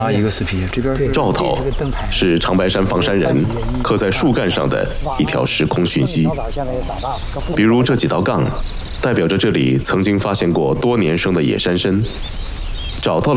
一个死皮，这边兆头是长白山房山人刻在树干上的一条时空讯息。比如这几道杠，代表着这里曾经发现过多年生的野山参，找到了。